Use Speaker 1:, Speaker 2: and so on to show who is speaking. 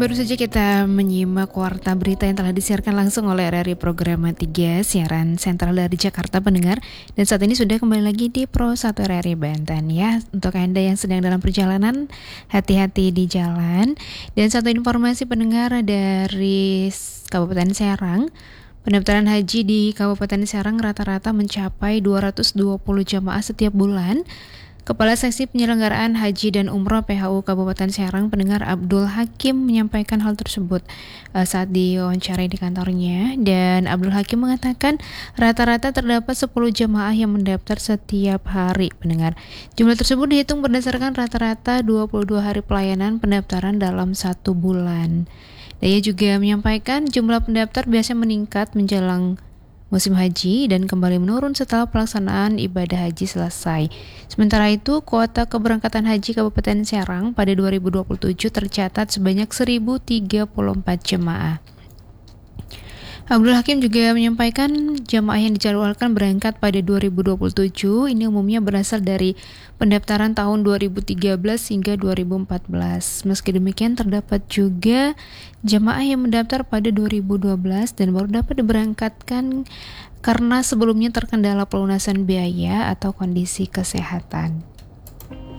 Speaker 1: Baru saja kita menyimak warta berita yang telah disiarkan langsung oleh RRI Programa 3, siaran sentral dari Jakarta pendengar. Dan saat ini sudah kembali lagi di Pro 1 RRI Banten ya. Untuk Anda yang sedang dalam perjalanan, hati-hati di jalan. Dan satu informasi pendengar dari Kabupaten Serang, pendaftaran haji di Kabupaten Serang rata-rata mencapai 220 jamaah setiap bulan. Kepala Seksi Penyelenggaraan Haji dan Umroh PHU Kabupaten Serang, pendengar Abdul Hakim menyampaikan hal tersebut saat diwawancarai di kantornya. Dan Abdul Hakim mengatakan rata-rata terdapat 10 jamaah yang mendaftar setiap hari, pendengar. Jumlah tersebut dihitung berdasarkan rata-rata 22 hari pelayanan pendaftaran dalam 1 bulan. Dan ia juga menyampaikan jumlah pendaftar biasanya meningkat menjelang musim haji dan kembali menurun setelah pelaksanaan ibadah haji selesai. Sementara itu, kuota keberangkatan haji Kabupaten Serang pada 2027 tercatat sebanyak 1.034 jemaah. Abdul Hakim juga menyampaikan jamaah yang dijadwalkan berangkat pada 2027 ini umumnya berasal dari pendaftaran tahun 2013 hingga 2014. Meski demikian terdapat juga jamaah yang mendaftar pada 2012 dan baru dapat diberangkatkan karena sebelumnya terkendala pelunasan biaya atau kondisi kesehatan.